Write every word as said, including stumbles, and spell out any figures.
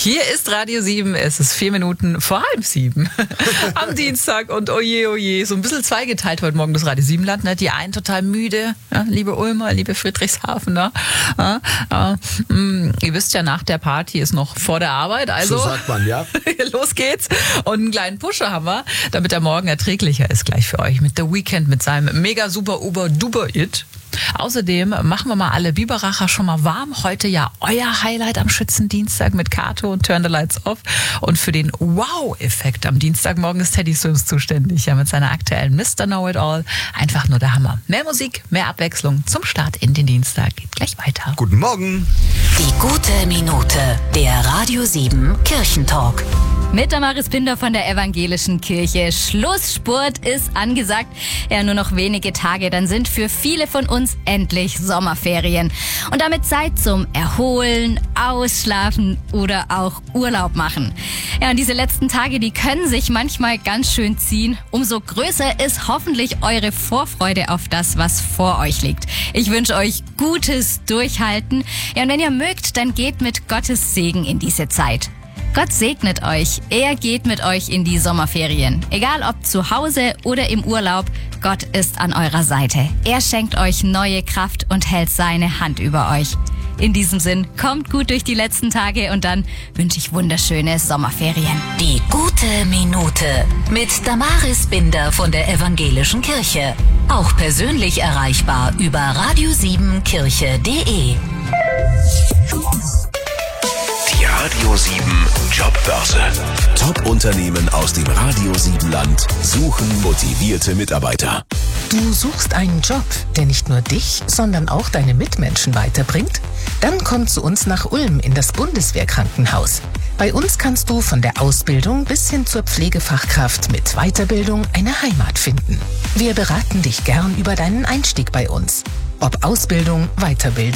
Hier ist Radio sieben, es ist vier Minuten vor halb sieben am Dienstag und oje, oje, so ein bisschen zweigeteilt heute Morgen das Radio sieben Land. Ne? Die einen total müde, ja? Liebe Ulmer, liebe Friedrichshafener. Ja? Ja, mh, ihr wisst ja, nach der Party ist noch vor der Arbeit, also so sagt man, ja. los geht's. Und einen kleinen Pusher haben wir, damit der Morgen erträglicher ist gleich für euch mit The Weeknd, mit seinem mega super uber duper It. Außerdem machen wir mal alle Biberacher schon mal warm. Heute ja euer Highlight am Schützendienstag mit Kato und Turn the Lights Off. Und für den Wow-Effekt am Dienstagmorgen ist Teddy Swims zuständig. Ja, mit seiner aktuellen Mister Know-It-All. Einfach nur der Hammer. Mehr Musik, mehr Abwechslung zum Start in den Dienstag. Geht gleich weiter. Guten Morgen. Die gute Minute. Der Radio sieben Kirchentalk. Mit Damaris Binder von der Evangelischen Kirche. Schlussspurt ist angesagt. Ja, nur noch wenige Tage, dann sind für viele von uns endlich Sommerferien. Und damit Zeit zum Erholen, Ausschlafen oder auch Urlaub machen. Ja, und diese letzten Tage, die können sich manchmal ganz schön ziehen. Umso größer ist hoffentlich eure Vorfreude auf das, was vor euch liegt. Ich wünsche euch gutes Durchhalten. Ja, und wenn ihr mögt, dann geht mit Gottes Segen in diese Zeit. Gott segnet euch. Er geht mit euch in die Sommerferien. Egal ob zu Hause oder im Urlaub, Gott ist an eurer Seite. Er schenkt euch neue Kraft und hält seine Hand über euch. In diesem Sinn, kommt gut durch die letzten Tage und dann wünsche ich wunderschöne Sommerferien. Die gute Minute mit Damaris Binder von der Evangelischen Kirche. Auch persönlich erreichbar über radio sieben kirche punkt de. Die Radio sieben Jobbörse. Top-Unternehmen aus dem Radio sieben Land suchen motivierte Mitarbeiter. Du suchst einen Job, der nicht nur dich, sondern auch deine Mitmenschen weiterbringt? Dann komm zu uns nach Ulm in das Bundeswehrkrankenhaus. Bei uns kannst du von der Ausbildung bis hin zur Pflegefachkraft mit Weiterbildung eine Heimat finden. Wir beraten dich gern über deinen Einstieg bei uns. Ob Ausbildung, Weiterbildung